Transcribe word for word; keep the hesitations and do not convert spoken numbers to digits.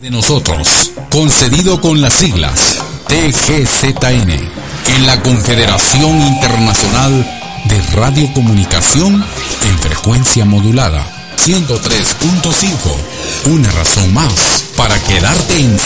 de nosotros, concedido con las siglas T G Z N, en la Confederación Internacional de Radiocomunicación en frecuencia modulada ciento tres punto cinco. Una razón más para quedarte en